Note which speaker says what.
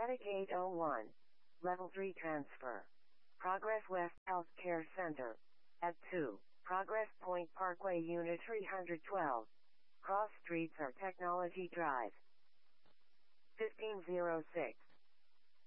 Speaker 1: Static 801. Level 3 transfer. Progress West Healthcare Center. At 2. Progress Point Parkway Unit 312. Cross Streets or Technology Drive. 1506.